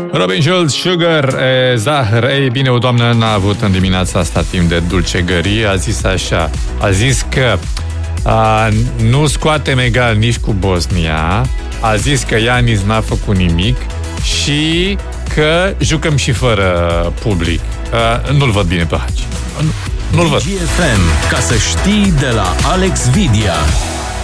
Robin Schulz, Sugar, Zahăr. Ei bine, o doamnă n-a avut în dimineața asta timp de dulcegărie. A zis așa, a zis că nu scoatem egal nici cu Bosnia, a zis că Ianis n-a făcut nimic și că jucăm și fără public. Nu-l văd bine pe Hagi. Nu-l văd. GFM, ca să știi, de la Alex Vidia.